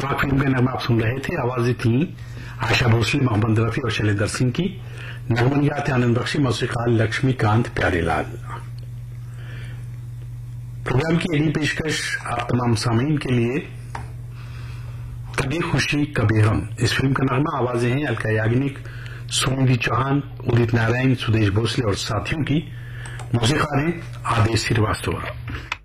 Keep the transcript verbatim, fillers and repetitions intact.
इत्तेफाक फिल्म का नगमा आप सुन रहे थे। आवाजें थी आशा भोसले, मोहम्मद रफी और शैलेंद्र सिंह की। नगमन गाते आनंद बख्शी, मौसीक़ार लक्ष्मीकांत प्यारेलाल। प्रोग्राम की अगली पेशकश आप तमाम सामीन के लिए कभी खुशी कभी गम। इस फिल्म का नगमा आवाजें हैं अलका याग्निक, सुनिधि चौहान, उदित नारायण, सुदेश भोसले और साथियों की। मौसीक़ार हैं आदेश श्रीवास्तव।